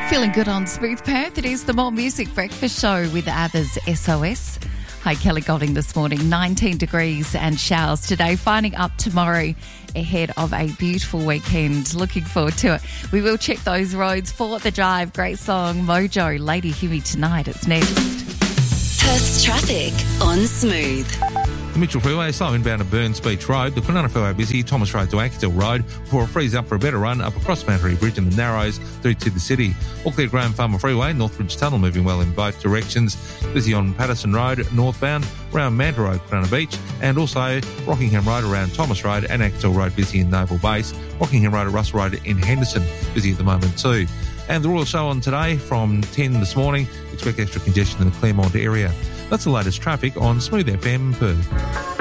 Feeling good on Smooth Perth. It is the More Music Breakfast Show with ABBA's SOS. Hi, Kelly Golding this morning. 19 degrees and showers today, finding up tomorrow ahead of a beautiful weekend. Looking forward to it. We will check those roads for the drive. Great song, Mojo, Lady Huey tonight. It's next. Perth's traffic on Smooth. The Mitchell Freeway, slow inbound to Burns Beach Road. The Kwinana Freeway busy. Thomas Road to Axtell Road before it frees up for a better run up across Mount Bridge and the Narrows through to the city. All clear Graham Farmer Freeway, Northbridge Tunnel moving well in both directions. Busy on Patterson Road northbound, around Manta Road, Kwinana Beach, and also Rockingham Road around Thomas Road and Axtell Road busy in Naval Base. Rockingham Road at Russell Road in Henderson busy at the moment too. And the Royal Show on today from 10 this morning. Expect extra congestion in the Claremont area. That's the latest traffic on Smooth FM Perth.